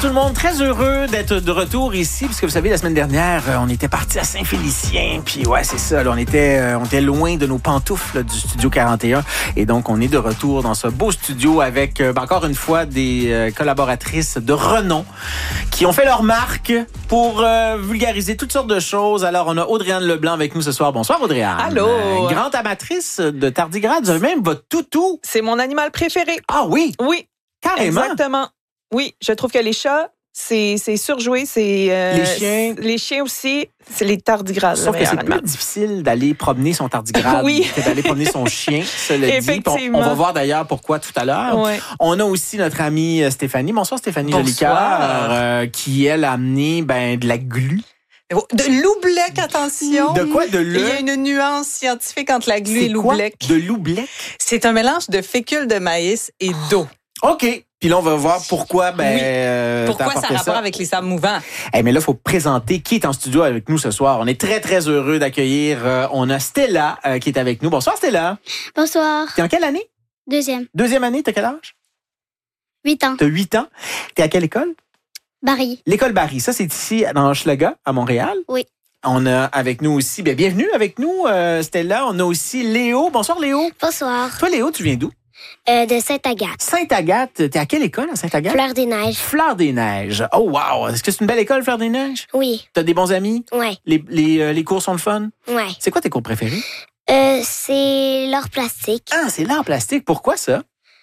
tout le monde, très heureux d'être de retour ici, puisque vous savez, la semaine dernière, on était parti à Saint-Félicien, puis ouais, c'est ça, là, on était loin de nos pantoufles là, du Studio 41, et donc on est de retour dans ce beau studio avec, encore une fois, des collaboratrices de renom qui ont fait leur marque pour vulgariser toutes sortes de choses. Alors, on a Audrey-Anne Leblanc avec nous ce soir. Bonsoir, Audrey-Anne. Allô. Grande amatrice de tardigrade, vous avez même votre toutou. C'est mon animal préféré. Ah oui? Oui. Carrément. Exactement. Oui, je trouve que les chats, c'est surjoué. Les chiens. Les chiens aussi, c'est les tardigrades. Sauf que c'est plus difficile d'aller promener son tardigrade Oui. que d'aller promener son chien, cela dit. Effectivement. On va voir d'ailleurs pourquoi tout à l'heure. Ouais. On a aussi notre amie Stéphanie. Bonsoir Stéphanie Bonsoir. Jolicoeur, qui elle a amené de la glu. De l'oubleck, attention. De quoi? De Il y a une nuance scientifique entre la glu et l'oubleck. De l'oubleck? C'est un mélange de fécule de maïs et d'eau. OK. Puis là, on va voir pourquoi. Pourquoi ça a rapport avec les sables mouvants? Mais là, il faut présenter qui est en studio avec nous ce soir. On est très, très heureux d'accueillir. On a Stella qui est avec nous. Bonsoir, Stella. Bonsoir. T'es en quelle année? Deuxième année, t'as quel âge? 8 ans. T'as 8 ans. T'es à quelle école? Barry. L'école Barry. Ça, c'est ici, dans Hochelaga, à Montréal. Oui. On a avec nous aussi, bienvenue avec nous, Stella. On a aussi Léo. Bonsoir, Léo. Bonsoir. Toi, Léo, tu viens d'où? De Sainte-Agathe. Sainte-Agathe. T'es à quelle école, à Sainte-Agathe? Fleur des Neiges. Fleur des Neiges. Oh, wow. Est-ce que c'est une belle école, Fleur des Neiges? Oui. T'as des bons amis? Ouais. Les cours sont le fun? Ouais. C'est quoi tes cours préférés? C'est l'art plastique. Ah, c'est l'art plastique. Pourquoi ça?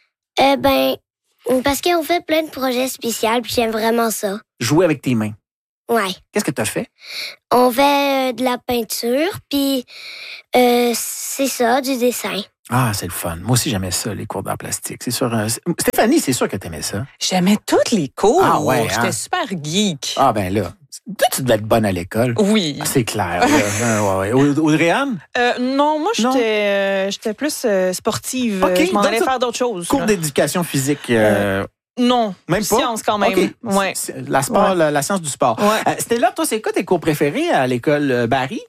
Parce qu'on fait plein de projets spéciaux, puis j'aime vraiment ça. Jouer avec tes mains. Ouais. Qu'est-ce que t'as fait? On fait de la peinture, puis c'est ça, du dessin. Ah, c'est le fun. Moi aussi, j'aimais ça, les cours d'art plastique. C'est sûr. Stéphanie, c'est sûr que t'aimais ça. J'aimais tous les cours. Ah ouais, J'étais hein? super geek. Ah, ben là. Toi, tu devais être bonne à l'école. Oui. Ah, c'est clair. Ouais. Audrey-Anne? Non, moi, Non. j'étais plus sportive. OK, Je m'en donc allais ça- faire d'autres choses. Cours là. d'éducation physique. Non. Même pas? Science quand même. OK. Ouais. La sport, la science du sport. Ouais. Stella, toi, c'est quoi tes cours préférés à l'école Barry?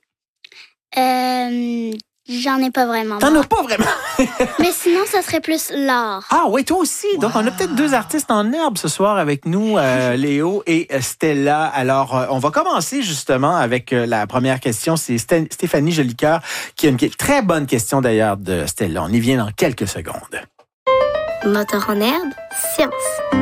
J'en ai pas vraiment. T'en as pas vraiment. Mais sinon, ça serait plus l'art. Ah oui, toi aussi. Donc, on a peut-être deux artistes en herbe ce soir avec nous, Léo et Stella. Alors, on va commencer justement avec la première question. C'est Stéphanie Jolicoeur qui a une très bonne question d'ailleurs de Stella. On y vient dans quelques secondes. Moteur en herbe, science.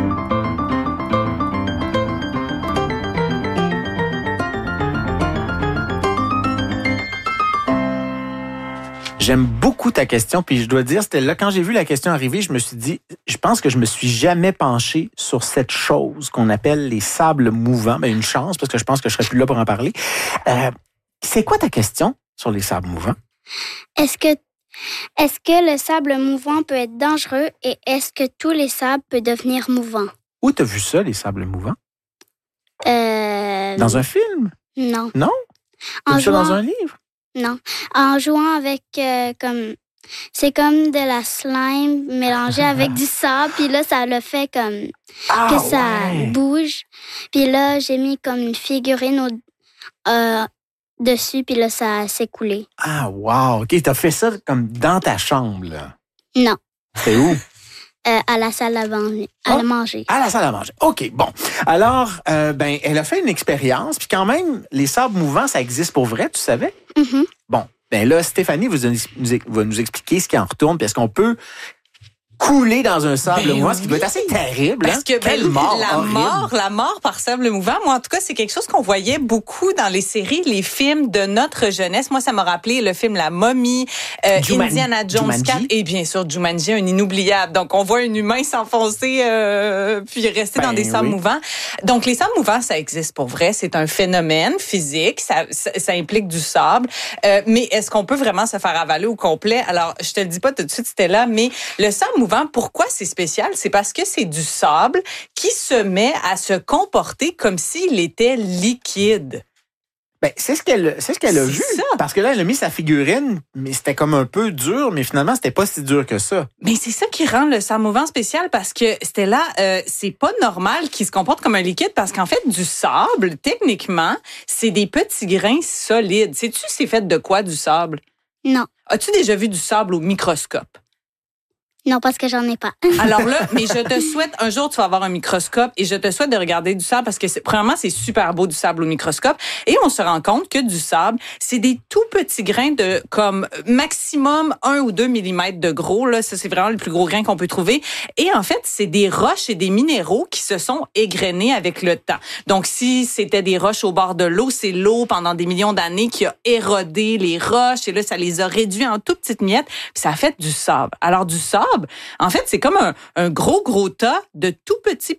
J'aime beaucoup ta question, puis je dois dire, Stella, quand j'ai vu la question arriver, je me suis dit, je pense que je me suis jamais penché sur cette chose qu'on appelle les sables mouvants. Ben, une chance, parce que je pense que je serais plus là pour en parler. C'est quoi ta question sur les sables mouvants? Est-ce que le sable mouvant peut être dangereux et est-ce que tous les sables peuvent devenir mouvants? Où t'as vu ça, les sables mouvants? Dans un film? Non. Non? T'as En vu ça dans jouant, un livre? non. En jouant avec c'est comme de la slime mélangée avec du sable, puis là ça le fait comme que ça bouge. Puis là j'ai mis comme une figurine dessus, puis là ça s'est coulé. Ah, wow! OK, t'as fait ça comme dans ta chambre, là. Non. C'était où? À la salle à manger. À la salle à manger. OK, bon. Alors, elle a fait une expérience, puis quand même, les sables mouvants, ça existe pour vrai, tu savais? Mhm. Bon, ben là, Stéphanie va nous expliquer ce qui en retourne, puis est-ce qu'on peut couler dans un sable mouvant, ce qui doit être assez terrible. Parce que Quelle mort la mort par sable mouvant, moi en tout cas, c'est quelque chose qu'on voyait beaucoup dans les séries, les films de notre jeunesse. Moi, ça m'a rappelé le film La Momie, Indiana Jones 4 et bien sûr Jumanji, un inoubliable. Donc, on voit un humain s'enfoncer puis rester dans des sables mouvants. Donc, les sables mouvants, ça existe pour vrai. C'est un phénomène physique. Ça implique du sable. Mais est-ce qu'on peut vraiment se faire avaler au complet? Alors, je te le dis pas tout de suite, c'était là, mais le sable mouvant, pourquoi c'est spécial? C'est parce que c'est du sable qui se met à se comporter comme s'il était liquide. Ben, c'est ce qu'elle a vu. Ça. Parce que là, elle a mis sa figurine, mais c'était comme un peu dur, mais finalement, c'était pas si dur que ça. Mais c'est ça qui rend le sable mouvant spécial parce que Stella, c'est pas normal qu'il se comporte comme un liquide parce qu'en fait, du sable, techniquement, c'est des petits grains solides. Sais-tu c'est fait de quoi, du sable? Non. As-tu déjà vu du sable au microscope? Non, parce que j'en ai pas. Alors là, mais je te souhaite, un jour, tu vas avoir un microscope et je te souhaite de regarder du sable parce que, premièrement, c'est super beau du sable au microscope et on se rend compte que du sable, c'est des tout petits grains de comme maximum 1 ou 2 millimètres de gros. Là, ça, c'est vraiment le plus gros grain qu'on peut trouver. Et en fait, c'est des roches et des minéraux qui se sont égrenés avec le temps. Donc, si c'était des roches au bord de l'eau, c'est l'eau pendant des millions d'années qui a érodé les roches et là, ça les a réduits en tout petites miettes puis ça a fait du sable. Alors, du sable, en fait, c'est comme un gros tas de tout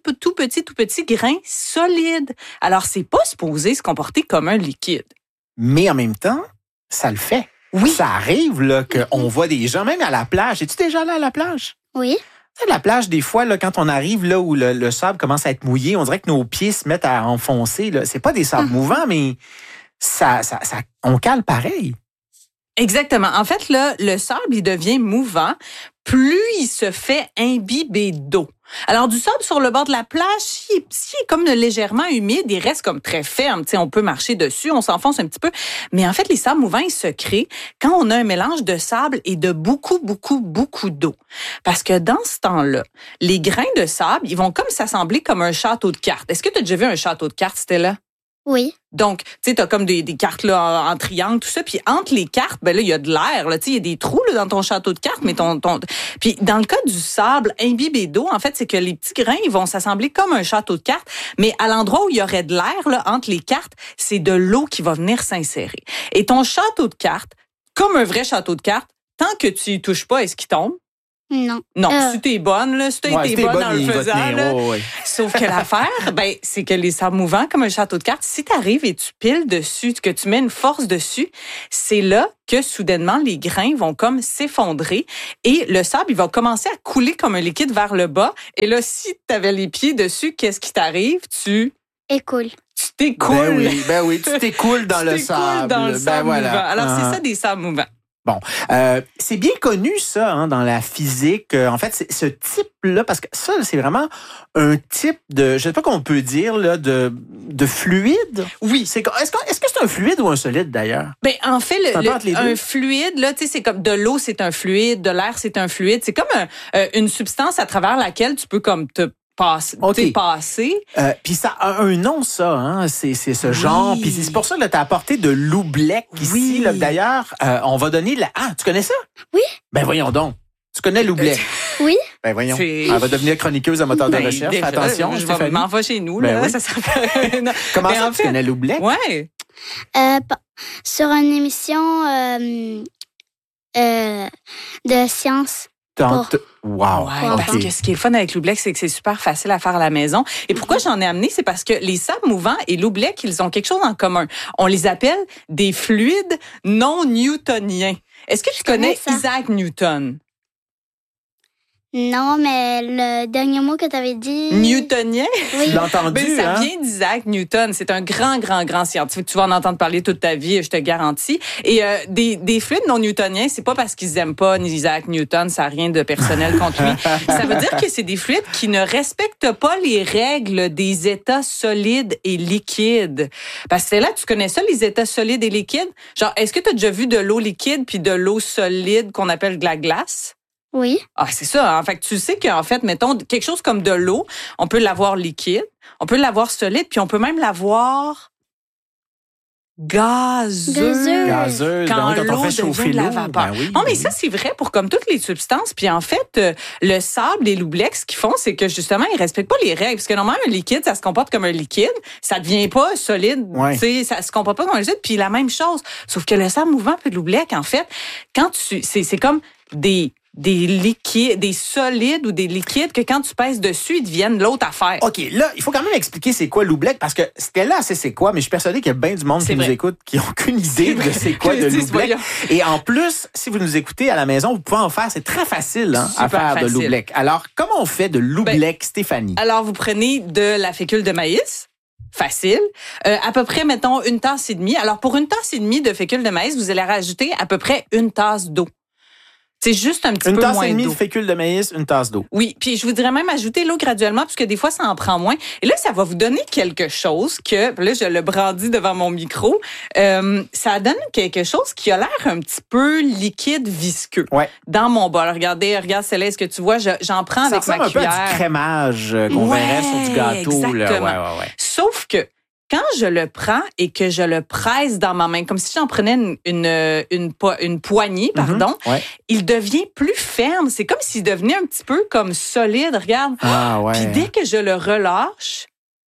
petits grains solides. Alors, c'est pas supposé se comporter comme un liquide. Mais en même temps, ça le fait. Oui. Ça arrive là qu'on voit des gens, même à la plage. Es-tu déjà allé à la plage? Oui. Tu sais, la plage, des fois, là, quand on arrive là où le sable commence à être mouillé, on dirait que nos pieds se mettent à enfoncer. Là. C'est pas des sables mouvants, mais ça, on cale pareil. Exactement. En fait, là, le sable, il devient mouvant plus il se fait imbiber d'eau. Alors, du sable sur le bord de la plage, s'il est comme légèrement humide, il reste comme très ferme. Tu sais, on peut marcher dessus, on s'enfonce un petit peu. Mais en fait, les sables mouvants, ils se créent quand on a un mélange de sable et de beaucoup d'eau. Parce que dans ce temps-là, les grains de sable, ils vont comme s'assembler comme un château de cartes. Est-ce que tu as déjà vu un château de cartes, Stella? Oui. Donc, tu sais, t'as comme des cartes là en triangle, tout ça, puis entre les cartes, ben là, il y a de l'air, là, tu sais, il y a des trous là dans ton château de cartes, mais puis dans le cas du sable imbibé d'eau, en fait, c'est que les petits grains, ils vont s'assembler comme un château de cartes, mais à l'endroit où il y aurait de l'air là entre les cartes, c'est de l'eau qui va venir s'insérer. Et ton château de cartes, comme un vrai château de cartes, tant que tu y touches pas, est-ce qu'il tombe? Non. Non, si t'es bonne, là, si t'as été bonne dans le faisant, là. Ouais. Sauf que l'affaire, ben, c'est que les sables mouvants, comme un château de cartes, si t'arrives et tu piles dessus, que tu mets une force dessus, c'est là que soudainement, les grains vont comme s'effondrer et le sable, il va commencer à couler comme un liquide vers le bas. Et là, si t'avais les pieds dessus, qu'est-ce qui t'arrive? Tu t'écoules. Ben oui, tu t'écoules dans le sable. Dans le sable mouvant. Alors, c'est ça des sables mouvants. Bon, c'est bien connu ça hein, dans la physique. En fait, c'est ce type-là, parce que ça, c'est vraiment un type de, je sais pas qu'on peut dire là, de fluide. Oui. Est-ce que c'est un fluide ou un solide d'ailleurs? Ben en fait, un fluide là, tu sais, c'est comme de l'eau, c'est un fluide, de l'air, c'est un fluide. C'est comme une substance à travers laquelle tu peux comme te passer. Puis ça a un nom, ça, hein? C'est ce genre. Puis c'est pour ça que tu as apporté de l'oubleck ici. Là, d'ailleurs, on va donner tu connais ça? Oui. Ben voyons donc. Tu connais l'oubleck? Oui. Ben voyons. Elle va devenir chroniqueuse à moteur de recherche. Fais attention, je m'en vais chez nous. Ben là, oui. ça Comment ça, tu connais l'oubleck? Ouais. Sur une émission de science. Wow. Ouais, parce que ce qui est le fun avec l'oubleck, c'est que c'est super facile à faire à la maison. Et pourquoi j'en ai amené, c'est parce que les sables mouvants et l'oubleck, ils ont quelque chose en commun. On les appelle des fluides non newtoniens. Est-ce que tu connais Isaac Newton? Non, mais le dernier mot que tu avais dit... Newtonien? Oui. Tu l'as entendu, Ben, ça hein? vient d'Isaac Newton. C'est un grand scientifique. Tu vas en entendre parler toute ta vie, je te garantis. Et des fluides non newtoniens, c'est pas parce qu'ils aiment pas Isaac Newton, ça n'a rien de personnel contre lui. Ça veut dire que c'est des fluides qui ne respectent pas les règles des états solides et liquides. Parce que là, tu connais ça, les états solides et liquides? Genre, est-ce que tu as déjà vu de l'eau liquide puis de l'eau solide qu'on appelle de la glace? Oui. Ah, c'est ça. En fait, tu sais qu'en fait, mettons, quelque chose comme de l'eau, on peut l'avoir liquide, on peut l'avoir solide, puis on peut même l'avoir gazeuse. Quand l'eau fait chauffer devient de la l'eau. vapeur. Ben oui, non, mais oui. ça, c'est vrai pour comme toutes les substances. Puis en fait, le sable et l'oubleck, ce qu'ils font, c'est que justement, ils respectent pas les règles. Parce que normalement, un liquide, ça se comporte comme un liquide. Ça devient pas solide. Ouais. Tu sais, ça se comporte pas comme un liquide. Puis la même chose. Sauf que le sable mouvant et l'oubleck, en fait, c'est comme des liquides, des solides ou des liquides que quand tu pèses dessus, ils deviennent l'autre affaire. OK, là, il faut quand même expliquer c'est quoi l'oubleck, parce que Stella sait c'est quoi, mais je suis persuadé qu'il y a bien du monde qui nous écoute qui n'ont aucune idée de c'est quoi de l'oubleck. Et en plus, si vous nous écoutez à la maison, vous pouvez en faire. C'est très facile à faire de l'oubleck. Alors, comment on fait de l'oubleck, Stéphanie? Alors, vous prenez de la fécule de maïs. Facile. À peu près, mettons, 1 tasse et demie. Alors, pour 1 tasse et demie de fécule de maïs, vous allez rajouter à peu près 1 tasse d'eau. C'est juste un petit peu moins d'eau. Une tasse et demie de fécule de maïs, une tasse d'eau. Oui, puis je voudrais même ajouter l'eau graduellement, parce que des fois, ça en prend moins. Et là, ça va vous donner quelque chose que, là, je le brandis devant mon micro, ça donne quelque chose qui a l'air un petit peu liquide, visqueux dans mon bol. Regarde, Céleste, est-ce que tu vois, j'en prends avec ma cuillère. Ça ressemble un peu à du crémage qu'on verrait sur du gâteau. Exactement. Là. Sauf que, quand je le prends et que je le presse dans ma main, comme si j'en prenais une poignée, il devient plus ferme. C'est comme s'il devenait un petit peu comme solide, regarde. Puis dès que je le relâche,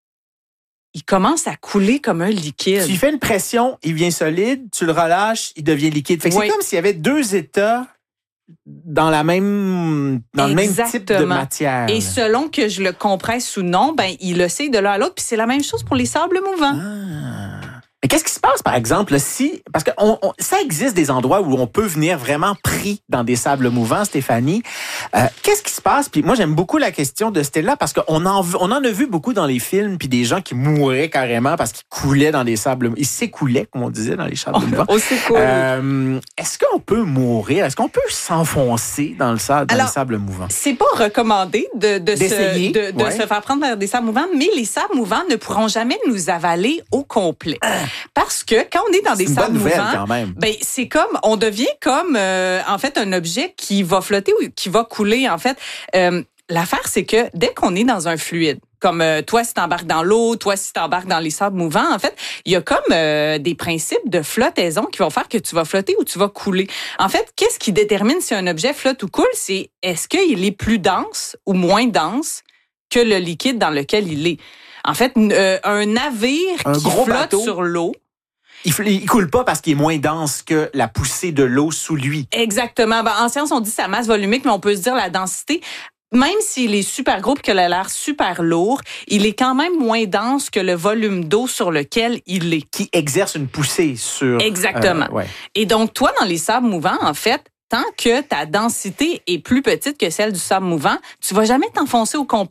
il commence à couler comme un liquide. Tu fais une pression, il devient solide, tu le relâches, il devient liquide. Fait que c'est comme s'il y avait deux états dans le même type de matière. Et selon que je le compresse ou non, il le sait de l'un à l'autre. Puis c'est la même chose pour les sables mouvants. Mais qu'est-ce qui se passe, par exemple, si... Parce que ça existe des endroits où on peut venir vraiment pris dans des sables mouvants, Stéphanie. Qu'est-ce qui se passe? Puis moi, j'aime beaucoup la question de Stella parce qu'on en a vu beaucoup dans les films, puis des gens qui mouraient carrément parce qu'ils coulaient dans des sables... Ils s'écoulaient, comme on disait, dans les sables mouvants. Est-ce qu'on peut mourir? Est-ce qu'on peut s'enfoncer dans les sables mouvants? C'est pas recommandé de se faire prendre par des sables mouvants, mais les sables mouvants ne pourront jamais nous avaler au complet. Parce que quand on est dans des sables mouvants, c'est comme, on devient comme, en fait, un objet qui va flotter ou qui va couler, en fait. L'affaire, c'est que dès qu'on est dans un fluide, comme toi, si t'embarques dans l'eau, toi, si t'embarques dans les sables mouvants, en fait, il y a comme des principes de flottaison qui vont faire que tu vas flotter ou tu vas couler. En fait, qu'est-ce qui détermine si un objet flotte ou coule? C'est est-ce qu'il est plus dense ou moins dense que le liquide dans lequel il est? En fait, un navire qui flotte sur l'eau, il coule pas parce qu'il est moins dense que la poussée de l'eau sous lui. Exactement. En science, on dit sa masse volumique, mais on peut se dire la densité. Même s'il est super gros et qu'il a l'air super lourd, il est quand même moins dense que le volume d'eau sur lequel il est. Qui exerce une poussée sur... Exactement. Et donc, toi, dans les sables mouvants, en fait, tant que ta densité est plus petite que celle du sable mouvant, tu vas jamais t'enfoncer au complet.